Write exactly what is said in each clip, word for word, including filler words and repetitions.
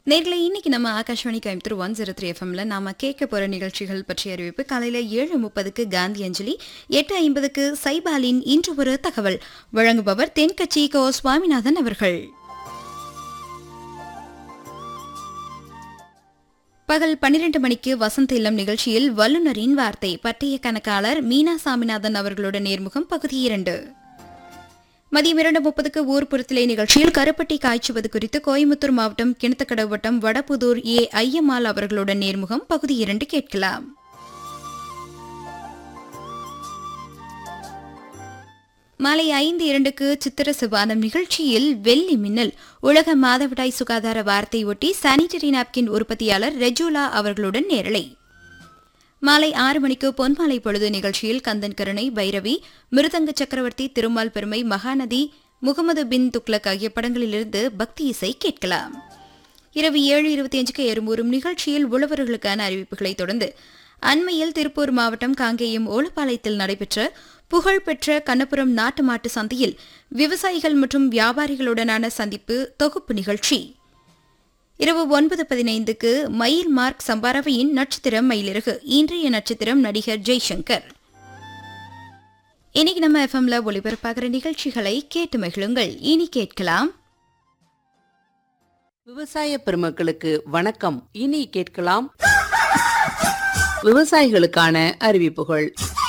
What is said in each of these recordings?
நேர்களை இன்னைக்கு நம்ம Akashvani Coimbatore one zero three எஃப்எம்ல நாம கேட்க போற நிகழ்ச்சிகள் பற்றிய அறிவிப்பு. காலையில ஏழு முப்பதுக்கு காந்தி அஞ்சலி, எட்டு ஐம்பதுக்கு சைபாலின் இன்று ஒரு தகவல் வழங்குபவர் தென்கட்சி கோ சுவாமிநாதன் அவர்கள். பகல் பன்னிரண்டு மணிக்கு வசந்த இல்லம் நிகழ்ச்சியில் வல்லுநரின் வார்த்தை பட்டய கணக்காளர் மீனா சாமிநாதன் அவர்களுடன் நேர்முகம் பகுதி இரண்டு. மதியம் இரண்டு முப்பதுக்கு ஊர்புறத்திலே நிகழ்ச்சியில் கருப்பட்டி காய்ச்சுவது குறித்து கோயம்புத்தூர் மாவட்டம் கிணத்துக்கடவு வட்டம் வடபுதூர் ஏ ஐயம்மாள் அவர்களுடன் நேர்முகம் பகுதி இரண்டு கேட்கலாம். மாலை ஐந்து இரண்டுக்கு சித்திர சிவானம் நிகழ்ச்சியில் வெள்ளி மின்னல் உலக மாதவிடாய் சுகாதார வாரத்தை ஒட்டி சானிட்டரி நாப்கின் உற்பத்தியாளர் ரெஜூலா அவர்களுடன் நேரலை. மாலை ஆறு மணிக்கு பொன்மாலை பொழுது நிகழ்ச்சியில் கந்தன் கருணை, பைரவி, மிருதங்க சக்கரவர்த்தி, திருமால் பெருமை, மகாநதி, முகமது பின் துக்ளக் ஆகிய படங்களிலிருந்து பக்தி இசை கேட்கலாம். இரவு ஏழு இருபத்தி அஞ்சுக்கு எறும்பூரும் நிகழ்ச்சியில் உழவர்களுக்கான அறிவிப்புகளை தொடர்ந்து அண்மையில் திருப்பூர் மாவட்டம் காங்கேயம் ஓலப்பாளையத்தில் நடைபெற்ற புகழ்பெற்ற கண்ணபுரம் நாட்டு மாட்டு சந்தையில் விவசாயிகள் மற்றும் வியாபாரிகளுடனான சந்திப்பு தொகுப்பு நிகழ்ச்சி. இரவு ஒன்பது பதினைந்துக்கு மயில் மார்க் சம்பாரவையின் நட்சத்திரம் மயிலிறகு. இன்றைய நட்சத்திரம் நடிகர் ஜெய்சங்கர். இன்னைக்கு நம்ம எஃப்எம்ல ஒளிபரப்பாகிற நிகழ்ச்சிகளை கேட்டு மகிழுங்கள். இனி கேட்கலாம். விவசாய பெருமக்களுக்கு வணக்கம். இனி கேட்கலாம் விவசாயிகளுக்கான அறிவிப்புகள்.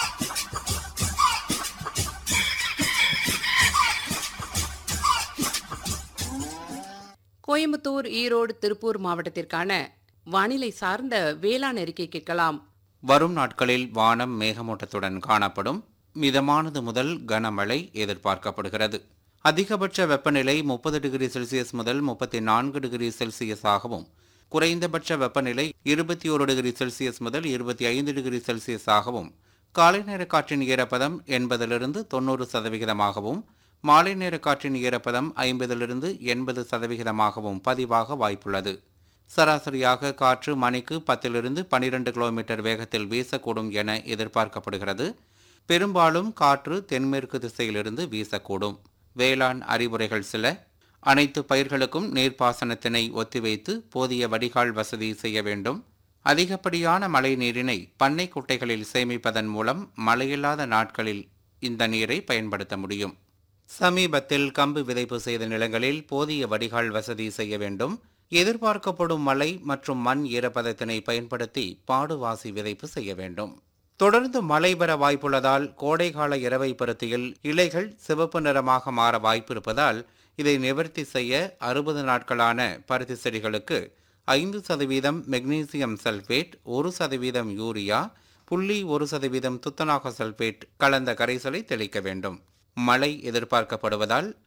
கோயம்புத்தூர், ஈரோடு, திருப்பூர் மாவட்டத்திற்கான வானிலை சார்ந்த வேளாண் அறிக்கை கேட்கலாம். வரும் நாட்களில் வானம் மேகமூட்டத்துடன் காணப்படும். மிதமானது முதல் கனமழை எதிர்பார்க்கப்படுகிறது. அதிகபட்ச வெப்பநிலை முப்பது டிகிரி செல்சியஸ் முதல் முப்பத்தி நான்கு டிகிரி செல்சியஸாகவும், குறைந்தபட்ச வெப்பநிலை இருபத்தி ஒரு டிகிரி செல்சியஸ் முதல் இருபத்தி ஐந்து டிகிரி செல்சியஸாகவும், காலை நேர காற்றின் ஈரப்பதம் எண்பதிலிருந்து தொண்ணூறு சதவிகிதமாகவும், மாலை நேர காற்றின் ஈரப்பதம் ஐம்பதிலிருந்து எண்பது சதவிகிதமாகவும் பதிவாக வாய்ப்புள்ளது. சராசரியாக காற்று மணிக்கு பத்திலிருந்து பனிரெண்டு கிலோமீட்டர் வேகத்தில் வீசக்கூடும் என எதிர்பார்க்கப்படுகிறது. பெரும்பாலும் காற்று தென்மேற்கு திசையிலிருந்து வீசக்கூடும். வேளாண் அறிவுரைகள் சில. அனைத்து பயிர்களுக்கும் நீர்ப்பாசனத்தினை ஒத்திவைத்து போதிய வடிகால் வசதி செய்ய வேண்டும். அதிகப்படியான மழை நீரினை பண்ணை குட்டைகளில் சேமிப்பதன் மூலம் மழையில்லாத நாட்களில் இந்த நீரை பயன்படுத்த முடியும். சமீபத்தில் கம்பு விதைப்பு செய்த நிலங்களில் போதிய வடிகால் வசதி செய்ய வேண்டும். எதிர்பார்க்கப்படும் மழை மற்றும் மண் ஈரப்பதத்தினை பயன்படுத்தி பாடுவாசி விதைப்பு செய்ய வேண்டும். தொடர்ந்து மழை பெற வாய்ப்புள்ளதால் கோடைகால இரவை பருத்தியில் இலைகள் சிவப்பு நிறமாக மாற வாய்ப்பு இருப்பதால் இதை நிவர்த்தி செய்ய அறுபது நாட்களான பருத்தி செடிகளுக்கு ஐந்து சதவீதம் மெக்னீசியம் சல்பேட், ஒரு சதவீதம் யூரியா, புள்ளி ஒரு சதவீதம் துத்தநாக சல்பேட் கலந்த கரைசலை தெளிக்க வேண்டும். மழை எதிர்பார்க்கப்படுவதால்